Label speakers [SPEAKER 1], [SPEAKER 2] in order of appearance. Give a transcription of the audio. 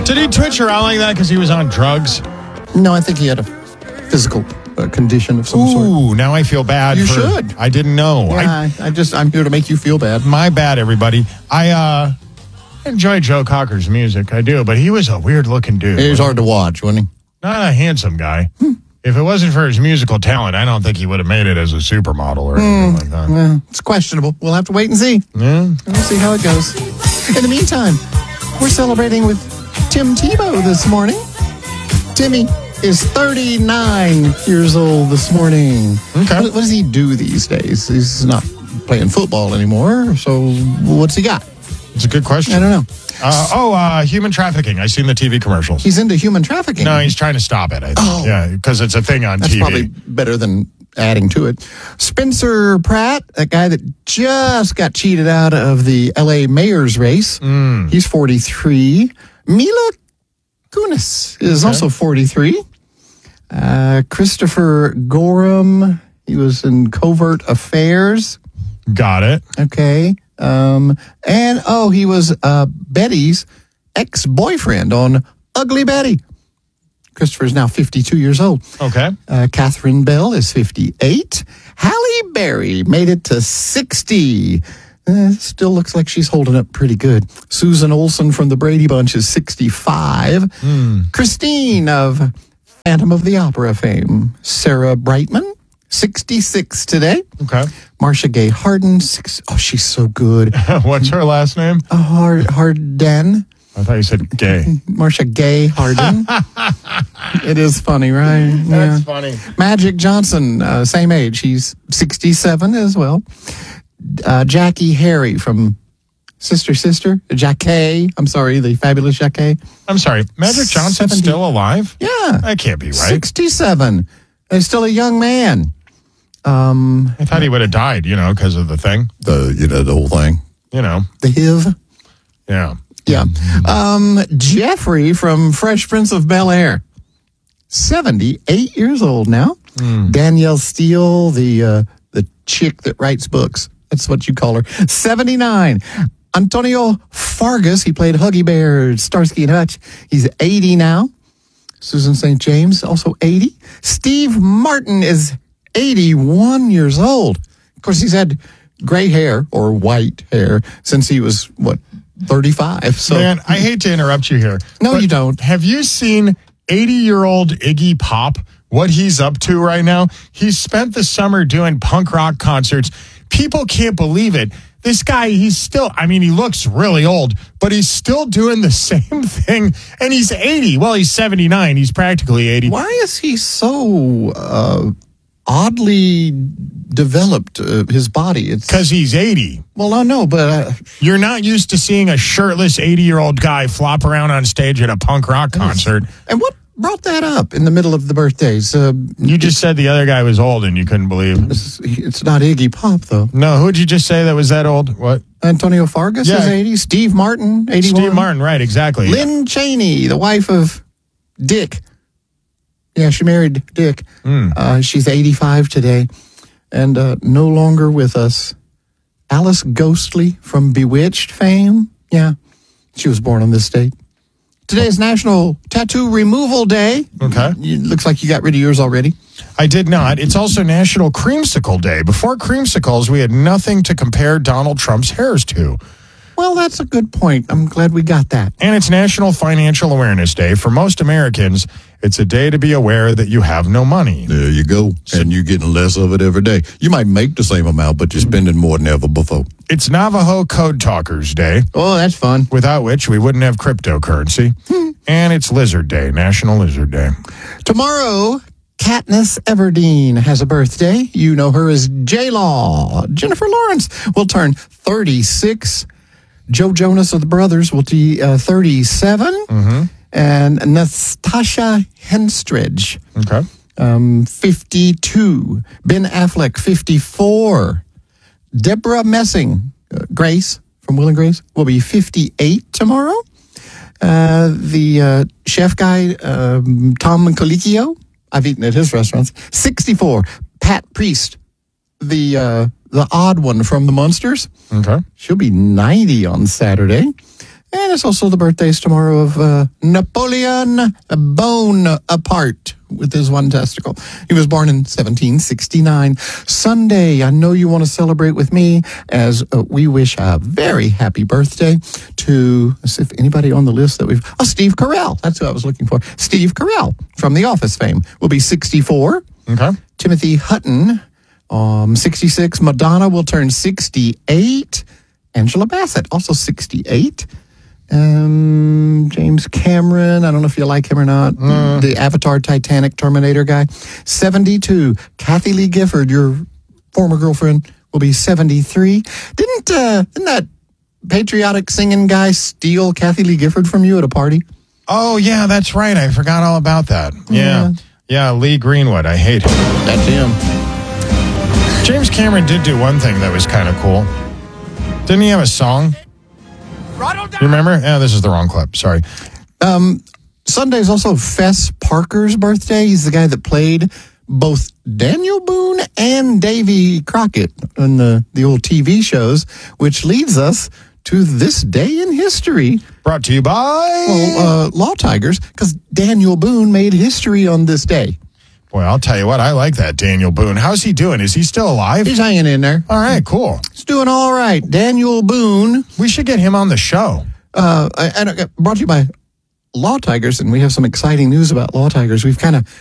[SPEAKER 1] Did he twitch around like that because he was on drugs?
[SPEAKER 2] No, I think he had a physical condition of some sort.
[SPEAKER 1] Ooh, now I feel bad.
[SPEAKER 2] You should.
[SPEAKER 1] I didn't know.
[SPEAKER 2] Yeah, I'm here to make you feel bad.
[SPEAKER 1] My bad, everybody. I enjoy Joe Cocker's music. I do, but he was a weird-looking dude.
[SPEAKER 2] It was hard to watch, wasn't he?
[SPEAKER 1] Not a handsome guy. If it wasn't for his musical talent, I don't think he would have made it as a supermodel or anything like that.
[SPEAKER 2] Well, it's questionable. We'll have to wait and see.
[SPEAKER 1] Yeah.
[SPEAKER 2] We'll see how it goes. In the meantime, we're celebrating with Tim Tebow this morning. Timmy is 39 years old this morning.
[SPEAKER 1] Okay.
[SPEAKER 2] What does he do these days? He's not playing football anymore, so what's he got?
[SPEAKER 1] It's a good question.
[SPEAKER 2] I don't know.
[SPEAKER 1] Human trafficking. I seen the TV commercials.
[SPEAKER 2] He's into human trafficking.
[SPEAKER 1] No, he's trying to stop it, I think.
[SPEAKER 2] Oh.
[SPEAKER 1] Yeah, because it's a thing on
[SPEAKER 2] That's
[SPEAKER 1] TV.
[SPEAKER 2] probably better than adding to it. Spencer Pratt, that guy that just got cheated out of the LA mayor's race. He's 43. Mila Kunis is also 43. Christopher Gorham, he was in Covert Affairs.
[SPEAKER 1] Got it.
[SPEAKER 2] Okay. He was Betty's ex-boyfriend on Ugly Betty. Christopher's now 52 years old.
[SPEAKER 1] Okay.
[SPEAKER 2] Catherine Bell is 58. Halle Berry made it to 60. Still looks like she's holding up pretty good. Susan Olsen from the Brady Bunch is 65. Christine of Phantom of the Opera fame. Sarah Brightman, 66 today.
[SPEAKER 1] Okay.
[SPEAKER 2] Marcia Gay Harden, she's so good.
[SPEAKER 1] What's her last name?
[SPEAKER 2] Harden.
[SPEAKER 1] I thought you said gay.
[SPEAKER 2] Marcia Gay Harden. It is funny, right?
[SPEAKER 1] That's funny.
[SPEAKER 2] Magic Johnson, same age. He's 67 as well. Jackie Harry from Sister. Jackie. I'm sorry, the fabulous Jackie.
[SPEAKER 1] I'm sorry. Magic Johnson's
[SPEAKER 2] 70.
[SPEAKER 1] still alive?
[SPEAKER 2] Yeah.
[SPEAKER 1] That can't be right.
[SPEAKER 2] 67. He's still a young man.
[SPEAKER 1] I thought he would have died, because of the thing.
[SPEAKER 2] The whole thing.
[SPEAKER 1] The
[SPEAKER 2] HIV.
[SPEAKER 1] Yeah.
[SPEAKER 2] Yeah. Jeffrey from Fresh Prince of Bel-Air. 78 years old now. Danielle Steele, the chick that writes books. That's what you call her. 79. Antonio Fargas, he played Huggy Bear, Starsky and Hutch. He's 80 now. Susan St. James, also 80. Steve Martin is 81 years old. Of course, he's had gray hair or white hair since he was, 35. So,
[SPEAKER 1] Man, I hate to interrupt you here.
[SPEAKER 2] No, you don't.
[SPEAKER 1] Have you seen 80-year-old Iggy Pop, what he's up to right now? He's spent the summer doing punk rock concerts. People can't believe it. This guy, he's still, he looks really old, but he's still doing the same thing. And he's 80. Well, he's 79. He's practically 80.
[SPEAKER 2] Why is he so oddly developed, his body? It's
[SPEAKER 1] Because he's 80.
[SPEAKER 2] Well, I know, but
[SPEAKER 1] You're not used to seeing a shirtless 80-year-old guy flop around on stage at a punk rock concert.
[SPEAKER 2] And what brought that up in the middle of the birthdays?
[SPEAKER 1] You just said the other guy was old and you couldn't believe.
[SPEAKER 2] It's not Iggy Pop, though.
[SPEAKER 1] No, who'd you just say that was that old? What?
[SPEAKER 2] Antonio Fargas is 80. Steve Martin, 81.
[SPEAKER 1] Steve Martin, right, exactly.
[SPEAKER 2] Lynn Cheney, the wife of Dick. Yeah, she married Dick. She's 85 today and no longer with us. Alice Ghostly from Bewitched fame. Yeah, she was born on this date. Today is National Tattoo Removal Day.
[SPEAKER 1] Okay.
[SPEAKER 2] Looks like you got rid of yours already.
[SPEAKER 1] I did not. It's also National Creamsicle Day. Before creamsicles, we had nothing to compare Donald Trump's hairs to.
[SPEAKER 2] Well, that's a good point. I'm glad we got that.
[SPEAKER 1] And it's National Financial Awareness Day. For most Americans, it's a day to be aware that you have no money.
[SPEAKER 3] There you go. And you're getting less of it every day. You might make the same amount, but you're spending more than ever before.
[SPEAKER 1] It's Navajo Code Talkers Day,
[SPEAKER 2] Oh, that's fun.
[SPEAKER 1] without which we wouldn't have cryptocurrency. And it's Lizard Day, National Lizard Day.
[SPEAKER 2] Tomorrow, Katniss Everdeen has a birthday. You know her as J-Law. Jennifer Lawrence will turn 36. Joe Jonas of the Brothers will be 37. And Natasha Henstridge,
[SPEAKER 1] Okay.
[SPEAKER 2] 52. Ben Affleck, 54. Deborah Messing, Grace from Will and Grace, will be 58 tomorrow. The chef guy, Tom Colicchio, I've eaten at his restaurants, 64. Pat Priest, the odd one from the Munsters.
[SPEAKER 1] Okay.
[SPEAKER 2] She'll be 90 on Saturday. And it's also the birthdays tomorrow of Napoleon Bonaparte with his one testicle. He was born in 1769. Sunday, I know you want to celebrate with me as we wish a very happy birthday to, let's see if anybody on the list that Steve Carell. That's who I was looking for. Steve Carell from The Office fame will be 64.
[SPEAKER 1] Okay.
[SPEAKER 2] Timothy Hutton, 66. Madonna will turn 68. Angela Bassett, also 68. James Cameron, I don't know if you like him or not. The Avatar, Titanic, Terminator guy. 72. Kathy Lee Gifford, your former girlfriend, will be 73. Didn't that patriotic singing guy steal Kathy Lee Gifford from you at a party?
[SPEAKER 1] Oh, yeah, that's right. I forgot all about that. Yeah, Lee Greenwood. I hate him.
[SPEAKER 2] That's him.
[SPEAKER 1] James Cameron did do one thing that was kind of cool. Didn't he have a song? You remember? Yeah, this is the wrong clip. Sorry.
[SPEAKER 2] Sunday is also Fess Parker's birthday. He's the guy that played both Daniel Boone and Davy Crockett on the old TV shows, which leads us to this day in history.
[SPEAKER 1] Brought to you by...
[SPEAKER 2] Law Tigers, because Daniel Boone made history on this day.
[SPEAKER 1] Boy, I'll tell you what, I like that Daniel Boone. How's he doing? Is he still alive?
[SPEAKER 2] He's hanging in there.
[SPEAKER 1] All right, cool.
[SPEAKER 2] He's doing all right. Daniel Boone.
[SPEAKER 1] We should get him on the show.
[SPEAKER 2] And brought to you by Law Tigers, and we have some exciting news about Law Tigers. We've kind of